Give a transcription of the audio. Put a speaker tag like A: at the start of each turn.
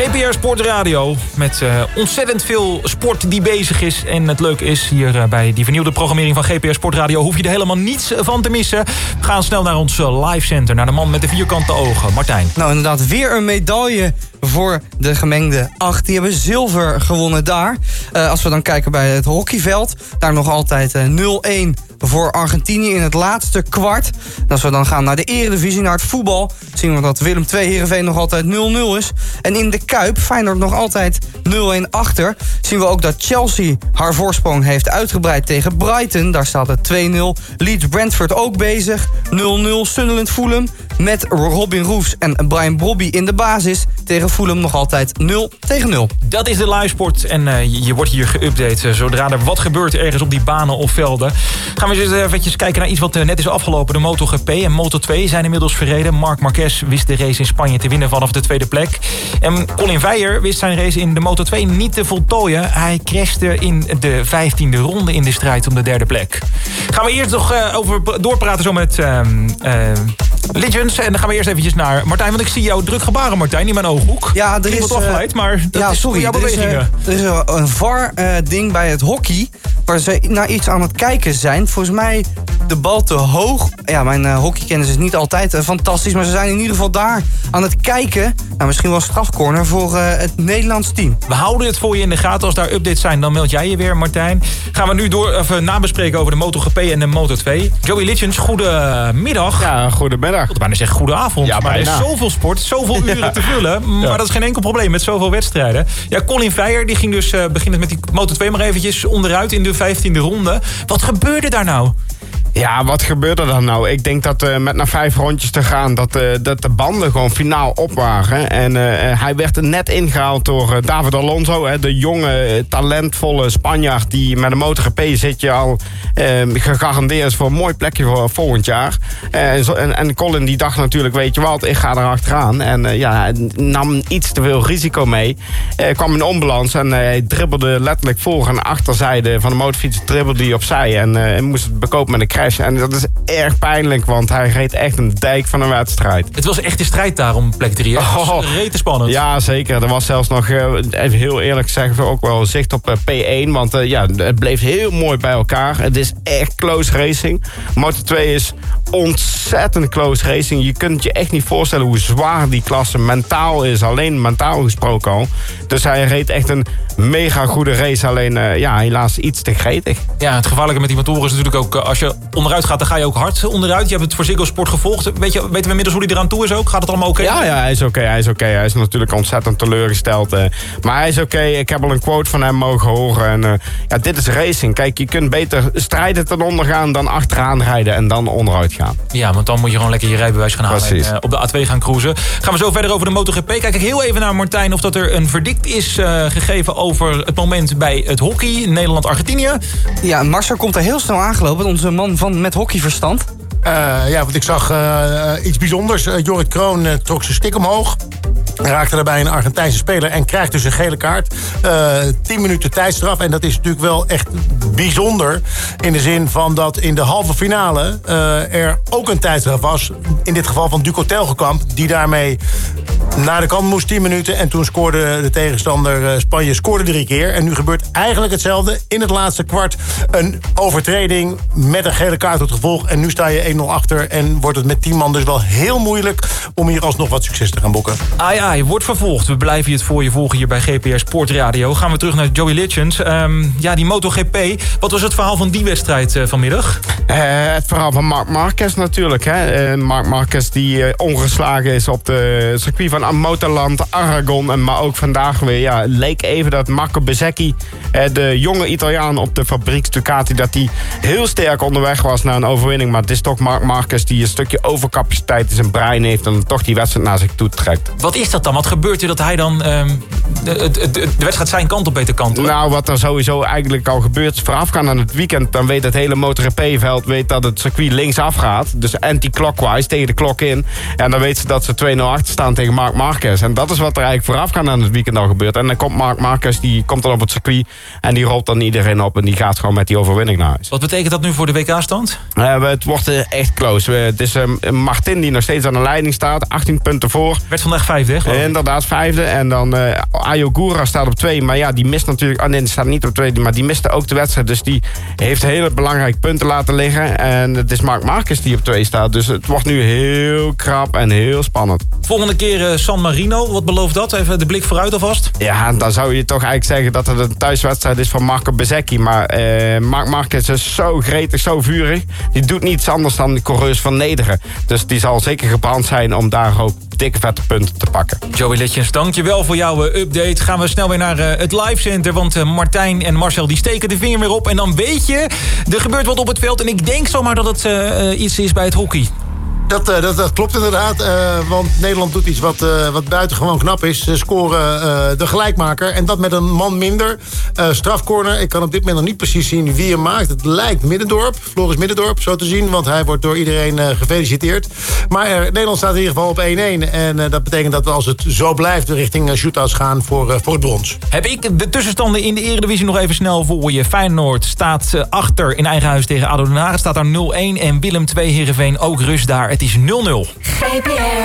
A: GPR Sportradio met ontzettend veel sport die bezig is. En het leuke is, hier bij die vernieuwde programmering van GPR Sportradio hoef je er helemaal niets van te missen. We gaan snel naar ons live center, naar de man met de vierkante ogen, Martijn.
B: Nou, inderdaad, weer een medaille voor de gemengde 8. Die hebben zilver gewonnen daar. Als we dan kijken bij het hockeyveld, daar nog altijd 0-1 voor Argentinië in het laatste kwart. En als we dan gaan naar de eredivisie, naar het voetbal, zien we dat Willem II Heerenveen nog altijd 0-0 is. En in de Kuip, Feyenoord nog altijd 0-1 achter. Zien we ook dat Chelsea haar voorsprong heeft uitgebreid tegen Brighton. Daar staat het 2-0. Leeds Brentford ook bezig. 0-0. Sunderland Fulham met Robin Roefs en Brian Brobby in de basis. Tegen Fulham nog altijd 0-0.
A: Dat is de live sport en je wordt hier geüpdate zodra er wat gebeurt ergens op die banen of velden. Gaan we eens eventjes kijken naar iets wat net is afgelopen. De MotoGP en Moto2 zijn inmiddels verreden. Marc Marquez wist de race in Spanje te winnen vanaf de tweede plek. En Colin Veyer wist zijn race in de Moto2 niet te voltooien. Hij crashte in de 15e ronde in de strijd om de derde plek. Gaan we eerst nog over doorpraten zo met Legends. En dan gaan we eerst eventjes naar Martijn. Want ik zie jou druk gebaren, Martijn, in mijn ooghoek.
B: Ja, er is
A: wat afgeleid, maar dat is
B: sorry,
A: jouw bewegingen.
B: Er is een VAR-ding bij het hockey waar ze naar iets aan het kijken zijn. Volgens mij de bal te hoog. Ja, mijn hockeykennis is niet altijd fantastisch, maar ze zijn in ieder geval daar aan het kijken. Nou, misschien wel een strafcorner voor het Nederlands team.
A: We houden het voor je in de gaten. Als daar updates zijn, dan meld jij je weer, Martijn. Gaan we nu nabespreken over de MotoGP en de Moto2. Joey Legends, goedemiddag.
C: Ja, goedemiddag.
A: Ik wil bijna zeggen goedenavond.
C: Ja,
A: maar er is zoveel sport, zoveel uren te vullen. Maar dat is geen enkel probleem met zoveel wedstrijden. Ja, Colin Veyer, die ging dus beginnen met die Moto2 maar eventjes onderuit in de 15e ronde. Wat gebeurde daar nou?
C: Ja, wat gebeurde er nou? Ik denk dat met na 5 rondjes te gaan dat de banden gewoon finaal op waren. En hij werd er net ingehaald door David Alonso. De jonge, talentvolle Spanjaard die met de MotoGP zit je al gegarandeerd is voor een mooi plekje voor volgend jaar. En Colin die dacht natuurlijk, weet je wat, ik ga er achteraan. En hij nam iets te veel risico mee. Kwam in onbalans en hij dribbelde letterlijk voor en achterzijde van de motorfiets dribbelde hij opzij. En moest het bekopen met een crash. En dat is erg pijnlijk, want hij reed echt een dijk van een wedstrijd.
A: Het was echt een strijd daar om plek 3. Het was rete spannend.
C: Ja, zeker. Er was zelfs nog, even heel eerlijk zeggen, ook wel zicht op P1. Want het bleef heel mooi bij elkaar. Het is echt close racing. Moto2 is ontzettend close racing. Je kunt je echt niet voorstellen hoe zwaar die klasse mentaal is. Alleen mentaal gesproken al. Dus hij reed echt een mega goede race. Alleen helaas iets te gretig.
A: Ja, het gevaarlijke met die motoren is natuurlijk ook, als je onderuit gaat, dan ga je ook hard onderuit. Je hebt het voor Ziggo Sport gevolgd. Weten we inmiddels hoe hij eraan toe is ook? Gaat het allemaal oké?
C: Ja, hij is oké. Hij is natuurlijk ontzettend teleurgesteld. Maar hij is oké. Ik heb al een quote van hem mogen horen. En dit is racing. Kijk, je kunt beter strijden ten onder gaan dan achteraan rijden en dan onderuit gaan.
A: Ja, want dan moet je gewoon lekker je rijbewijs gaan halen en op de A2 gaan cruisen. Gaan we zo verder over de MotoGP. Kijk ik heel even naar Martijn of dat er een verdict is gegeven over het moment bij het hockey. Nederland-Argentinië.
B: Ja, Marcel komt er heel snel aangelopen. Onze man met hockeyverstand.
D: Want ik zag iets bijzonders. Jorrit Kroon trok zijn stick omhoog. Raakte daarbij een Argentijnse speler en krijgt dus een gele kaart. 10 minuten tijdstraf. En dat is natuurlijk wel echt bijzonder. In de zin van dat in de halve finale er ook een tijdstraf was. In dit geval van Duco Telgekamp. Die daarmee naar de kant moest 10 minuten. En toen scoorde de tegenstander Spanje 3 keer. En nu gebeurt eigenlijk hetzelfde. In het laatste kwart een overtreding met een gele kaart tot gevolg. En nu sta je 1-0 achter. En wordt het met 10 man dus wel heel moeilijk om hier alsnog wat succes te gaan boeken.
A: Je wordt vervolgd. We blijven het voor je volgen hier bij GPR Sportradio. Gaan we terug naar Joey Legends. Die MotoGP. Wat was het verhaal van die wedstrijd vanmiddag?
C: Het verhaal van Marc Marquez natuurlijk. Marc Marquez die ongeslagen is op de circuit van Motorland, Aragon. Maar ook vandaag weer. Leek even dat Marco Bezzecchi, de jonge Italiaan op de fabrieks Ducati, dat hij heel sterk onderweg was naar een overwinning. Maar het is toch Marc Marquez die een stukje overcapaciteit in zijn brein heeft en dan toch die wedstrijd naar zich toe trekt.
A: Wat is dat dan? Wat gebeurt er dat hij dan de wedstrijd zijn kant op beter kant.
C: Nou, wat er sowieso eigenlijk al gebeurt voorafgaand aan het weekend... dan weet het hele MotoGP-veld dat het circuit linksaf gaat. Dus anti-clockwise, tegen de klok in. En dan weten ze dat ze 2-0 achter staan tegen Marc Marquez. En dat is wat er eigenlijk voorafgaand aan het weekend al gebeurt. En dan komt Marc Marquez, die komt dan op het circuit... en die rolt dan iedereen op en die gaat gewoon met die overwinning naar huis.
A: Wat betekent dat nu voor de WK-stand?
C: Het wordt echt close. Het is Martin die nog steeds aan de leiding staat. 18 punten voor.
A: Werd vandaag 5e, hè?
C: Inderdaad, 5e. En dan Ayogura staat op 2. Maar ja, die mist natuurlijk... nee, die staat niet op 2. Maar die miste ook de wedstrijd. Dus die heeft hele belangrijke punten laten liggen. En het is Marc Marquez die op 2 staat. Dus het wordt nu heel krap en heel spannend.
A: Volgende keer San Marino. Wat belooft dat? Even de blik vooruit alvast.
C: Ja, dan zou je toch eigenlijk zeggen dat het een thuiswedstrijd is van Marco Bezzecchi. Maar Marc Marquez is zo gretig, zo vurig. Die doet niets anders dan de coureurs vernederen. Dus die zal zeker gebrand zijn om daar ook dikke vette punten te pakken.
A: Joey Letjens, dankjewel voor jouw update. Gaan we snel weer naar het live center. Want Martijn en Marcel die steken de vinger weer op. En dan weet je, er gebeurt wat op het veld. En ik denk zomaar dat het iets is bij het hockey.
D: Dat klopt inderdaad, want Nederland doet iets wat buitengewoon knap is. Ze scoren de gelijkmaker en dat met een man minder. Strafcorner, ik kan op dit moment nog niet precies zien wie hem maakt. Het lijkt Middendorp, Floris Middendorp, zo te zien. Want hij wordt door iedereen gefeliciteerd. Maar Nederland staat in ieder geval op 1-1. En dat betekent dat we, als het zo blijft, richting shootouts gaan voor het brons.
A: Heb ik de tussenstanden in de Eredivisie nog even snel voor je. Feyenoord staat achter in eigen huis tegen ADO Den Haag. Staat daar 0-1 en Willem II Heerenveen ook rust daar. Het is 0-0.